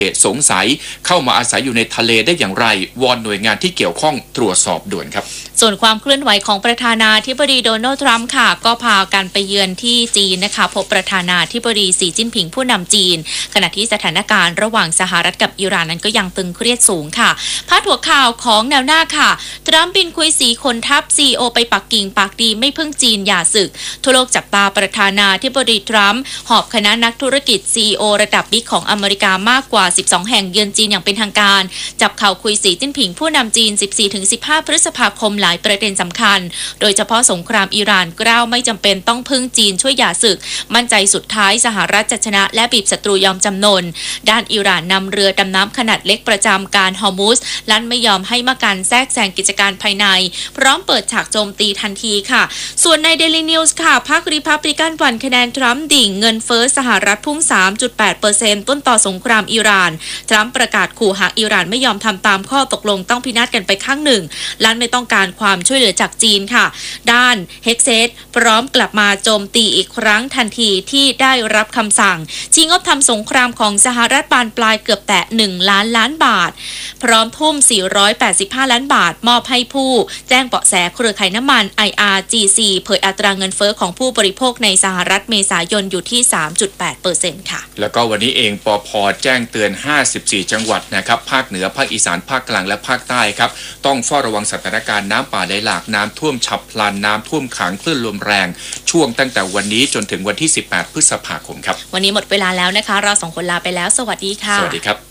สงสัยเข้ามาอาศัยอยู่ในทะเลได้อย่างไรวอนหน่วยงานที่เกี่ยวข้องตรวจสอบด่วนครับส่วนความเคลื่อนไหวของประธานาธิบดีโดนัลด์ทรัมป์ค่ะก็พากันไปเยือนที่จีนนะคะพบประธานาธิบดีสีจิ้นผิงผู้นำจีนขณะที่สถานการณ์ระหว่างสหรัฐกับอิหร่านนั้นก็ยังตึงเครียดสูงค่ะพาดหัวข่าวของแนวหน้าค่ะทรัมป์บินคุยสีคนทัพซีโอไปปักกิ่งปากดีไม่พึ่งจีนอย่าศึกทั่วโลกจับตาประธานาธิบดีทรัมป์หอบคณะนักธุรกิจซีโอระดับบิ๊กของอเมริกามากกว่า12แห่งเยือนจีนอย่างเป็นทางการจับเข่าคุยสีจิ้นผิงผู้นำจีน 14-15 พฤษภาคมหลายประเด็นสำคัญโดยเฉพาะสงครามอิหร่านกล้าวไม่จำเป็นต้องพึ่งจีนช่วยหย่าศึกมั่นใจสุดท้ายสหรัฐจะชนะและบีบศัตรูยอมจำนนด้านอิหร่านนำเรือดำน้ำขนาดเล็กประจำการฮอร์มุสลั่นไม่ยอมให้มากันแทรกแซงกิจการภายในพร้อมเปิดฉากโจมตีทันทีค่ะส่วนใน Daily News ค่ะพรรครีพับลิกันหวั่นคะแนนทรัมป์ดิ่งเงินเฟ้อสหรัฐพุ่ง 3.8% ต้นต่อสงครามอิหร่านทรัมป์ประกาศขู่หากอิหร่านไม่ยอมทำตามข้อตกลงต้องพินาศกันไปข้างหนึ่งลั่นไม่ต้องการความช่วยเหลือจากจีนค่ะด้านเฮกเซตพร้อมกลับมาโจมตีอีกครั้งทันทีที่ได้รับคำสั่งชี้งบทำสงครามของสหรัฐบานปลายเกือบแตะ1 ล้านล้านบาทพร้อมทุ่ม485ล้านบาทมอบให้ผู้แจ้งเบาะแสเครือข่ายน้ำมัน IRGC เผยอัตราเงินเฟ้อของผู้บริโภคในสหรัฐเมษายนอยู่ที่ 3.8% ค่ะแล้วก็วันนี้เองปภ.แจ้งเตือน54จังหวัดนะครับภาคเหนือภาคอีสานภาคกลางและภาคใต้ครับต้องเฝ้าระวังสถานการณ์น้ำป่าไหลหลากน้ำท่วมฉับพลันน้ำท่วมขังคลื่นลมแรงช่วงตั้งแต่วันนี้จนถึงวันที่18พฤษภาคมครับวันนี้หมดเวลาแล้วนะคะเรา2 คนลาไปแล้วสวัสดีค่ะสวัสดีครับ